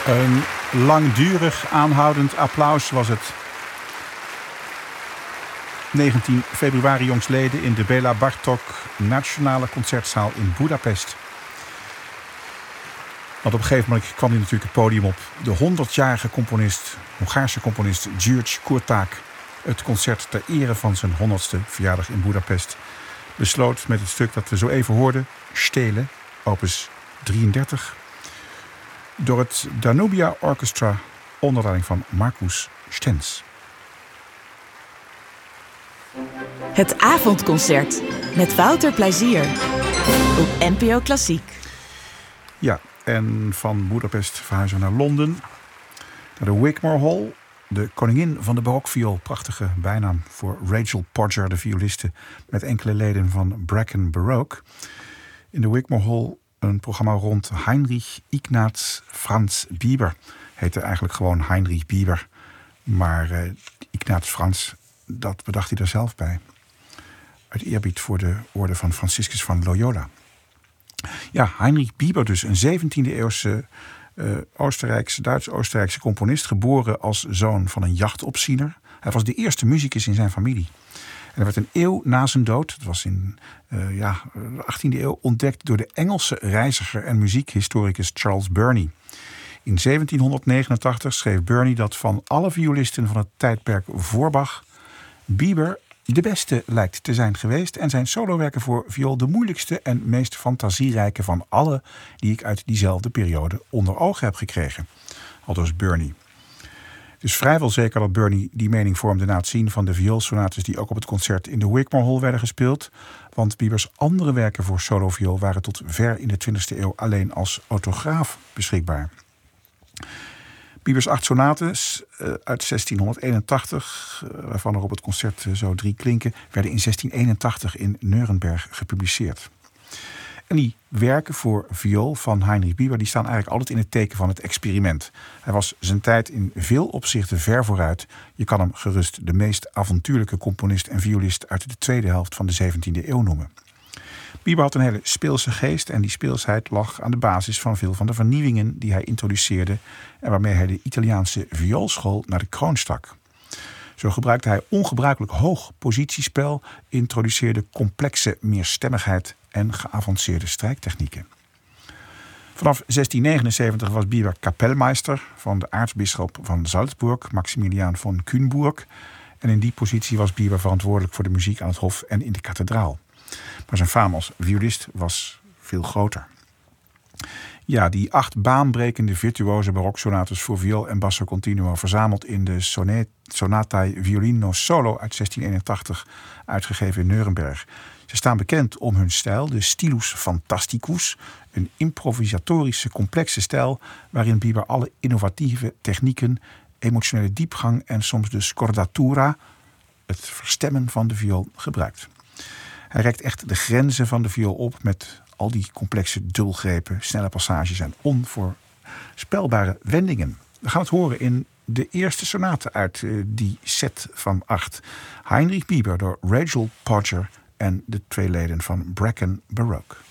Een langdurig aanhoudend applaus was het. 19 februari jongstleden in de Béla Bartók Nationale Concertzaal in Budapest. Want op een gegeven moment kwam hij natuurlijk het podium op. De 100-jarige componist, Hongaarse componist György Kurták, het concert ter ere van zijn 100ste verjaardag in Budapest, besloot met het stuk dat we zo even hoorden, Stele, opus 33, door het Danubia Orchestra onder leiding van Markus Stenz. Het avondconcert met Wouter Plezier op NPO Klassiek. Ja, en van Budapest verhuizen we naar Londen, naar de Wigmore Hall. De koningin van de barokviool, prachtige bijnaam voor Rachel Podger, de violiste, met enkele leden van Bracken Baroque. In de Wigmore Hall een programma rond Heinrich Ignaz Franz Bieber. Heette eigenlijk gewoon Heinrich Bieber, maar Ignaz Franz, dat bedacht hij er zelf bij. Uit eerbied voor de orde van Franciscus van Loyola. Ja, Heinrich Bieber dus, een 17e-eeuwse Duits-Oostenrijkse componist, geboren als zoon van een jachtopziener. Hij was de eerste muzikus in zijn familie. En hij werd een eeuw na zijn dood, dat was in de 18e eeuw, ontdekt door de Engelse reiziger en muziekhistoricus Charles Burney. In 1789 schreef Burney dat van alle violisten van het tijdperk voor Bach Bieber de beste lijkt te zijn geweest en zijn solowerken voor viool de moeilijkste en meest fantasierijke van alle die ik uit diezelfde periode onder ogen heb gekregen. Aldus Burney. Het is vrijwel zeker dat Burney die mening vormde na het zien van de vioolsonates die ook op het concert in de Wigmore Hall werden gespeeld, want Biebers andere werken voor soloviool waren tot ver in de 20e eeuw alleen als autograaf beschikbaar. Biebers 8 sonates uit 1681, waarvan er op het concert zo 3 klinken, werden in 1681 in Nuremberg gepubliceerd. En die werken voor viool van Heinrich Bieber die staan eigenlijk altijd in het teken van het experiment. Hij was zijn tijd in veel opzichten ver vooruit. Je kan hem gerust de meest avontuurlijke componist en violist uit de tweede helft van de 17e eeuw noemen. Bieber had een hele speelse geest en die speelsheid lag aan de basis van veel van de vernieuwingen die hij introduceerde en waarmee hij de Italiaanse vioolschool naar de kroon stak. Zo gebruikte hij ongebruikelijk hoog positiespel, introduceerde complexe meerstemmigheid en geavanceerde strijktechnieken. Vanaf 1679 was Bieber kapelmeister van de aartsbisschop van Salzburg, Maximiliaan von Kühnburg. En in die positie was Bieber verantwoordelijk voor de muziek aan het hof en in de kathedraal. Maar zijn faam als violist was veel groter. Ja, die 8 baanbrekende virtuoze baroksonates voor viool en basso continuo, verzameld in de Sonatae Violino Solo uit 1681, uitgegeven in Nuremberg. Ze staan bekend om hun stijl, de stilus fantasticus, een improvisatorische complexe stijl waarin Bieber alle innovatieve technieken, emotionele diepgang en soms de scordatura, het verstemmen van de viool, gebruikt. Hij reikt echt de grenzen van de viool op met al die complexe dulgrepen, snelle passages en onvoorspelbare wendingen. We gaan het horen in de eerste sonate uit die set van 8. Heinrich Bieber door Rachel Podger en de 2 leden van Bracken Baroque.